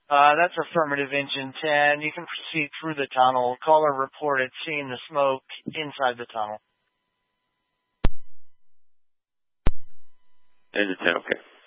That's affirmative, Engine 10. You can proceed through the tunnel. Caller reported seeing the smoke inside the tunnel. Engine 10, okay.